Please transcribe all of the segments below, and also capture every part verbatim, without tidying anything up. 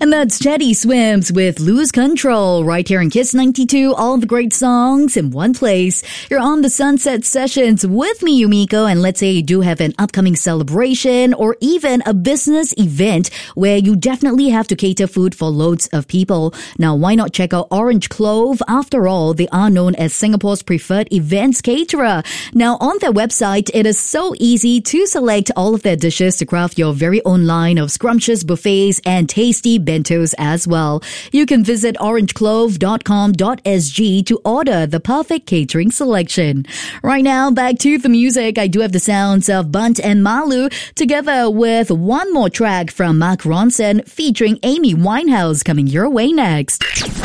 And that's Teddy Swims with Lose Control right here in Kiss ninety-two. All the great songs in one place. You're on the Sunset Sessions with me, Yumiko. And let's say you do have an upcoming celebration or even a business event where you definitely have to cater food for loads of people. Now, why not check out Orange Clove? After all, they are known as Singapore's preferred events caterer. Now, on their website, it is so easy to select all of their dishes to craft your very own line of scrumptious buffets and tasty bentos as well. You can visit orange clove dot com dot s g to order the perfect catering selection. Right now, back to the music. I do have the sounds of Bunt and Malu together with one more track from Mark Ronson featuring Amy Winehouse coming your way next.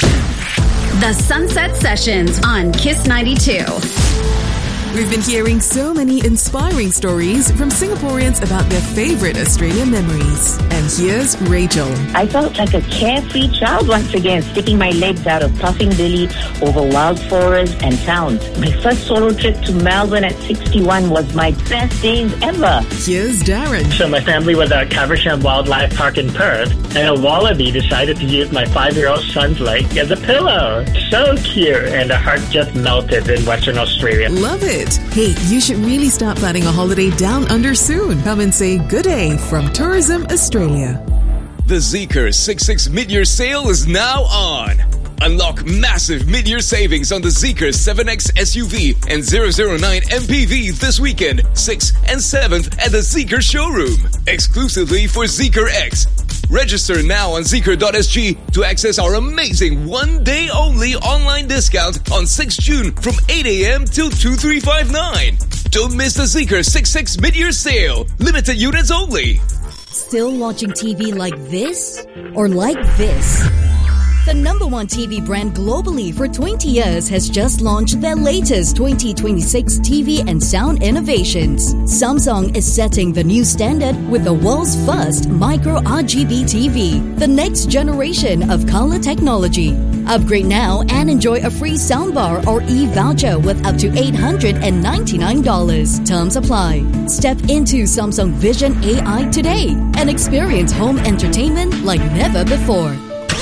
The Sunset Sessions on Kiss ninety-two. We've been hearing so many inspiring stories from Singaporeans about their favorite Australian memories. And here's Rachel. I felt like a carefree child once again, sticking my legs out of Puffing Billy over wild forests and towns. My first solo trip to Melbourne at sixty-one was my best days ever. Here's Darren. So my family was at Caversham Wildlife Park in Perth, and a wallaby decided to use my five-year-old son's leg as a pillow. So cute, and the heart just melted in Western Australia. Love it. Hey, you should really start planning a holiday down under soon. Come and say good day from Tourism Australia. The Zeekr sixty-six mid-year sale is now on. Unlock massive mid-year savings on the Zeekr seven X S U V and zero zero nine M P V this weekend, sixth and seventh at the Zeekr showroom, exclusively for Zeekr X. Register now on zeekr dot s g to access our amazing one-day only online discount on sixth of June from eight a.m. till two three five nine. Don't miss the Zeekr sixty-six mid-year sale. Limited units only. Still watching T V like this? Or like this? The number one T V brand globally for twenty years has just launched their latest twenty twenty-six T V and sound innovations. Samsung is setting the new standard with the world's first micro R G B T V, the next generation of color technology. Upgrade now and enjoy a free soundbar or e-voucher with up to eight hundred ninety-nine dollars. Terms apply. Step into Samsung Vision A I today and experience home entertainment like never before.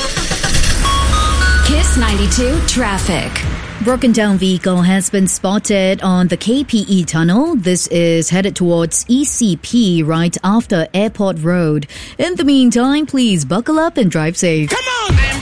Kiss ninety-two traffic. Broken down vehicle has been spotted on the K P E tunnel. This is headed towards E C P right after Airport Road. In the meantime, please buckle up and drive safe. Come on!